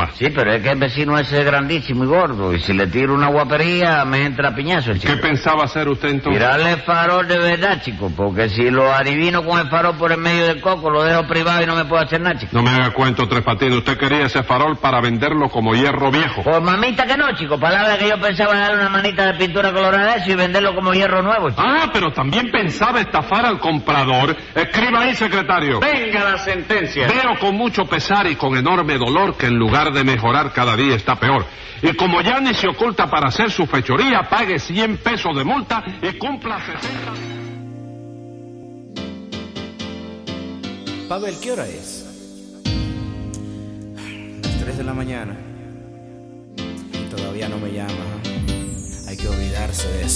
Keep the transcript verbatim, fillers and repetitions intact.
forma. Sí, pero es que el vecino ese es grandísimo y gordo, y si le tiro una guapería me entra a piñazo, chico. ¿Qué pensaba hacer usted entonces? Tirarle farol de verdad, chico, porque si lo adivino con el farol por el medio del coco, lo dejo privado y no me puedo hacer nada, chico. No me haga cuento, Tres Patines. Usted quería ese farol para venderlo como hierro viejo. Pues mamita que no, chico. Palabra que yo pensaba darle una manita de pintura colorada a eso y venderlo como hierro nuevo, chico. Ah, pero también pensaba estafar al comprador. Escriba ahí, secretario. Venga la sentencia. Veo con mucho pesar y con enorme dolor que en lugar de mejorar cada día está peor. Y como ya ni se oculta para hacer su fechoría, pague cien pesos de multa y cumpla sesenta... Pavel, ¿qué hora es? Las tres de la mañana. Y todavía no me llama. Hay que olvidarse de eso.